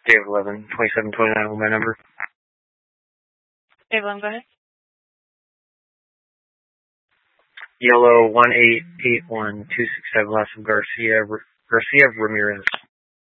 David 11, 2729 with my number. David 11, go ahead. Yellow 1881267, last of Garcia Ramirez.